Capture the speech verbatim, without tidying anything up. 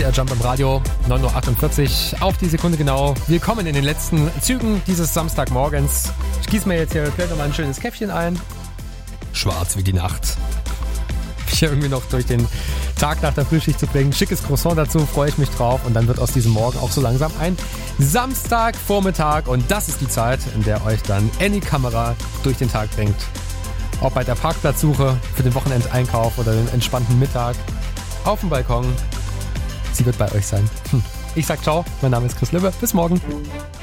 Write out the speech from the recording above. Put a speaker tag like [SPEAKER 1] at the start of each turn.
[SPEAKER 1] Air Jump im Radio, neun Uhr achtundvierzig auf die Sekunde genau. Willkommen in den letzten Zügen dieses Samstagmorgens. Ich gieße mir jetzt hier gleich nochmal ein schönes Käffchen ein. Schwarz wie die Nacht. Hier irgendwie noch durch den Tag nach der Frühschicht zu bringen. Schickes Croissant dazu, freue ich mich drauf. Und dann wird aus diesem Morgen auch so langsam ein Samstagvormittag. Und das ist die Zeit, in der euch dann Any Kamera durch den Tag bringt. Ob bei der Parkplatzsuche für den Wochenendeinkauf oder den entspannten Mittag auf dem Balkon. Sie wird bei euch sein. Ich sag ciao, mein Name ist Chris Lübbe. Bis morgen.